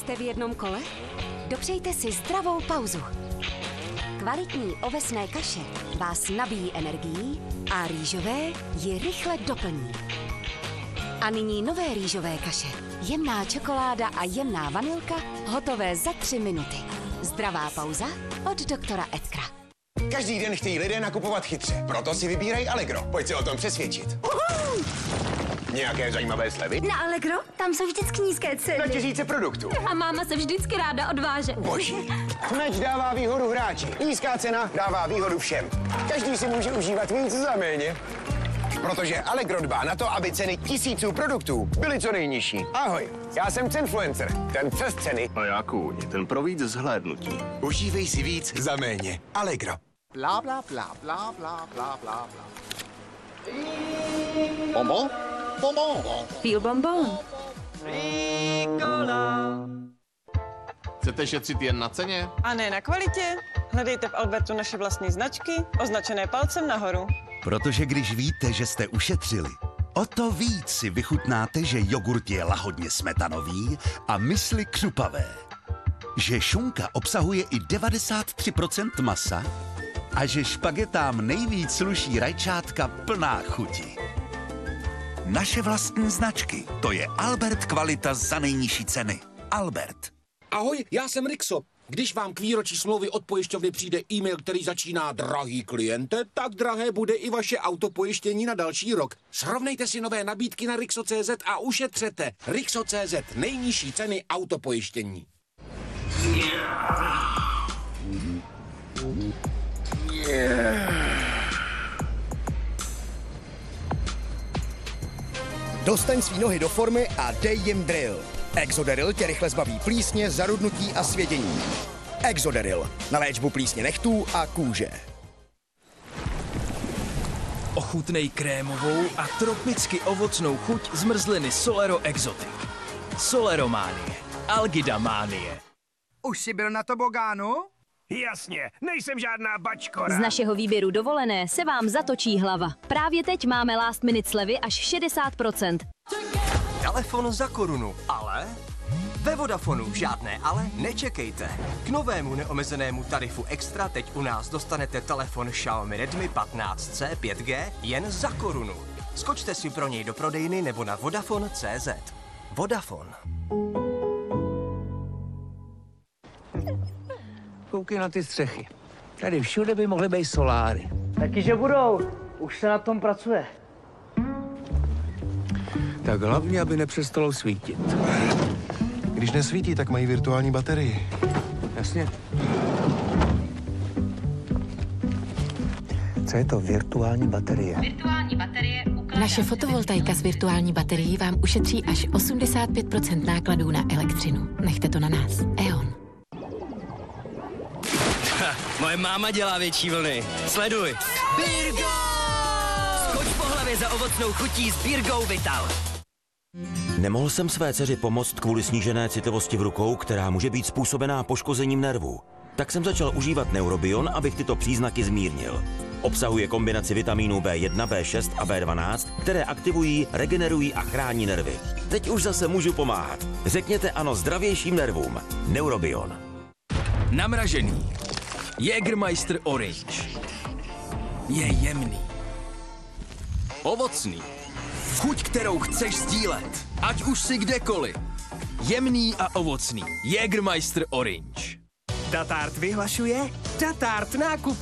Jste v jednom kole? Dopřejte si zdravou pauzu. Kvalitní ovesné kaše vás nabíjí energií a rýžové ji rychle doplní. A nyní nové rýžové kaše. Jemná čokoláda a jemná vanilka, hotové za 3 minuty. Zdravá pauza od doktora Edkra. Každý den chtějí lidé nakupovat chytře, proto si vybírají Allegro. Pojď se o tom přesvědčit. Nějaké zajímavé slevy? Na Allegro? Tam jsou vždycky nízké ceny. Na tisíce produktů. A máma se vždycky ráda odváže. Boží. Meč dává výhodu hráči. Nízká cena dává výhodu všem. Každý si může užívat víc za méně. Protože Allegro dbá na to, aby ceny tisíců produktů byly co nejnižší. Ahoj, já jsem Cenfluencer, ten přes ceny. A já kůň, ten pro víc zhlédnutí. Užívej si víc za méně. Allegro. Blá, blá, blá, blá, blá, blá, blá, blá. Bonbon? Bonbon. Feel bonbon. Chcete šetřit jen na ceně? A ne na kvalitě? Hledejte v Albertu naše vlastní značky, označené palcem nahoru. Protože když víte, že jste ušetřili, o to víc si vychutnáte, že jogurt je lahodně smetanový a mysli křupavé. Že šunka obsahuje i 93% masa a že špagetám nejvíc sluší rajčátka plná chuti. Naše vlastní značky, to je Albert kvalita za nejnižší ceny. Albert. Ahoj, já jsem Rixo. Když vám k výročí smlouvy od pojišťovny přijde e-mail, který začíná drahý kliente, tak drahé bude i vaše autopojištění na další rok. Srovnejte si nové nabídky na Rixo.cz a ušetřete. Rixo.cz, nejnižší ceny autopojištění. Dostaň svý nohy do formy a dej jim drill. Exoderil tě rychle zbaví plísně, zarudnutí a svědění. Exoderil na léčbu plísně nechtů a kůže. Ochutnej krémovou a tropicky ovocnou chuť zmrzliny Solero Exotic. Solerománie. Algidamánie. Už jsi byl na tobogánu? Jasně, nejsem žádná bačkora. Z našeho výběru dovolené se vám zatočí hlava. Právě teď máme last minute slevy až 60%. Telefon za korunu, ale? Ve Vodafonu žádné ale nečekejte. K novému neomezenému tarifu Extra teď u nás dostanete telefon Xiaomi Redmi 15C 5G jen za korunu. Skočte si pro něj do prodejny nebo na Vodafone.cz. Vodafone. Koukej na ty střechy. Tady všude by mohly být soláry. Taky, že budou. Už se na tom pracuje. Tak hlavně, aby nepřestalo svítit. Když nesvítí, tak mají virtuální baterii. Jasně. Co je to virtuální baterie? Virtuální baterie Naše fotovoltaika s virtuální baterií vám ušetří až 85% nákladů na elektřinu. Nechte to na nás. E.ON. Moje máma dělá větší vlny. Sleduj. Birgo! Skoč po hlavě za ovocnou chutí s Birgou Vital. Nemohl jsem své dceři pomoct kvůli snížené citlivosti v rukou, která může být způsobená poškozením nervů. Tak jsem začal užívat Neurobion, abych tyto příznaky zmírnil. Obsahuje kombinaci vitamínů B1, B6 a B12, které aktivují, regenerují a chrání nervy. Teď už zase můžu pomáhat. Řekněte ano zdravějším nervům. Neurobion. Namražený. Jägermeister Orange. Je jemný. Ovocný. Chuť, kterou chceš sdílet. Ať už si kdekoliv. Jemný a ovocný. Jägermeister Orange. Datart vyhlašuje Datart nákup